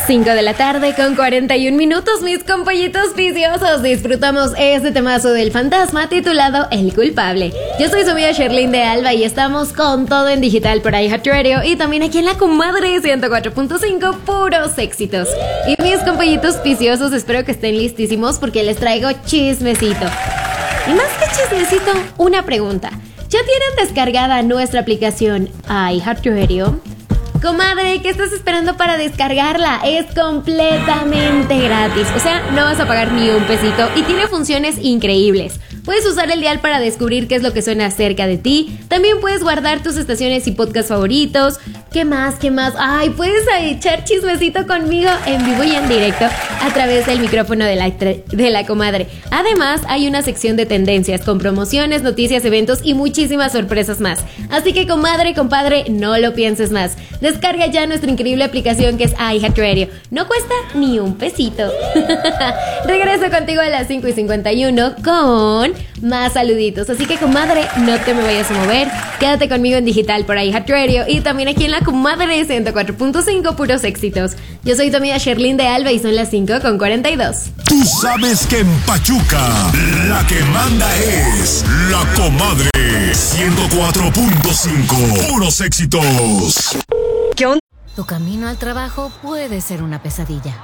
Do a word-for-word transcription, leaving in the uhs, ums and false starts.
cinco de la tarde con cuarenta y un minutos, mis compañitos viciosos. Disfrutamos este temazo del fantasma titulado El Culpable. Yo soy su amiga Sherlyn de Alba y estamos con todo en digital por iHeartRadio y también aquí en La Comadre ciento cuatro punto cinco, puros éxitos. Y mis compañitos viciosos, espero que estén listísimos porque les traigo chismecito. Y más que chismecito, una pregunta. ¿Ya tienen descargada nuestra aplicación iHeartRadio? Comadre, ¿qué estás esperando para descargarla? Es completamente gratis, o sea, no vas a pagar ni un pesito y tiene funciones increíbles. Puedes usar el dial para descubrir qué es lo que suena cerca de ti. También puedes guardar tus estaciones y podcasts favoritos. ¿Qué más? ¿Qué más? Ay, puedes echar chismecito conmigo en vivo y en directo a través del micrófono de la, de la comadre. Además, hay una sección de tendencias con promociones, noticias, eventos y muchísimas sorpresas más. Así que, comadre, compadre, no lo pienses más. Descarga ya nuestra increíble aplicación que es iHeartRadio. No cuesta ni un pesito. Regreso contigo a las cinco y cincuenta y uno con más saluditos. Así que, comadre, no te me vayas a mover. Quédate conmigo en digital por iHeartRadio y también aquí en La Comadre ciento cuatro punto cinco, puros éxitos. Yo soy tu amiga Sherlyn de Alba y son las cinco con cuarenta y dos. Tú sabes que en Pachuca la que manda es La Comadre ciento cuatro punto cinco, puros éxitos. ¿Qué onda? Tu camino al trabajo puede ser una pesadilla.